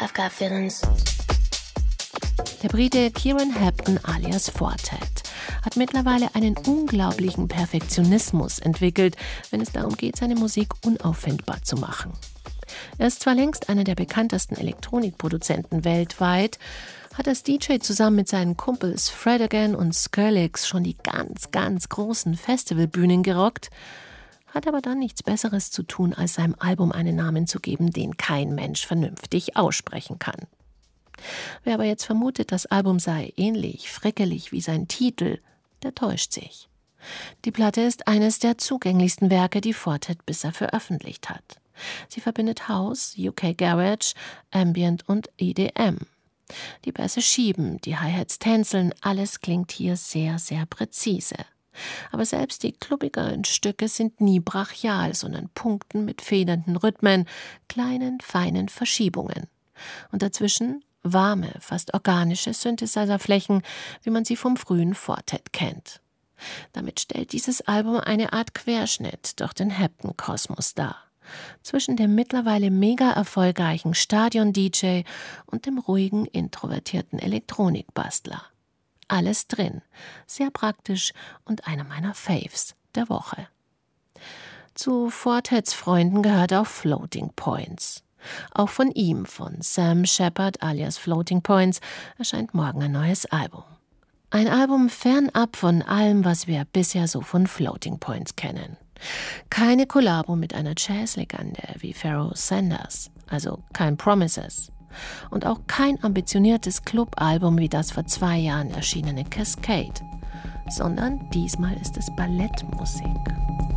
I've got feelings. Der Brite Kieran Hebden alias Fortet hat mittlerweile einen unglaublichen Perfektionismus entwickelt, wenn es darum geht, seine Musik unauffindbar zu machen. Er ist zwar längst einer der bekanntesten Elektronikproduzenten weltweit, hat als DJ zusammen mit seinen Kumpels Fred Again und Skrillex schon die ganz, ganz großen Festivalbühnen gerockt, hat aber dann nichts Besseres zu tun, als seinem Album einen Namen zu geben, den kein Mensch vernünftig aussprechen kann. Wer aber jetzt vermutet, das Album sei ähnlich frickelig wie sein Titel, der täuscht sich. Die Platte ist eines der zugänglichsten Werke, die Fortet bisher veröffentlicht hat. Sie verbindet House, UK Garage, Ambient und EDM. Die Bässe schieben, die Hi-Hats tänzeln, alles klingt hier sehr, sehr präzise. Aber selbst die klubbigeren Stücke sind nie brachial, sondern punkten mit federnden Rhythmen, kleinen, feinen Verschiebungen. Und dazwischen warme, fast organische Synthesizer-Flächen, wie man sie vom frühen Fortet kennt. Damit stellt dieses Album eine Art Querschnitt durch den Hebden-Kosmos dar. Zwischen dem mittlerweile mega erfolgreichen Stadion-DJ und dem ruhigen, introvertierten Elektronikbastler. Alles drin, sehr praktisch und einer meiner Faves der Woche. Zu Fortets Freunden gehört auch Floating Points. Auch von ihm, von Sam Shepard alias Floating Points, erscheint morgen ein neues Album. Ein Album fernab von allem, was wir bisher so von Floating Points kennen. Keine Kollabo mit einer Jazzlegende wie Pharoah Sanders, also kein Promises. Und auch kein ambitioniertes Clubalbum wie das vor 2 Jahren erschienene Cascade, sondern diesmal ist es Ballettmusik.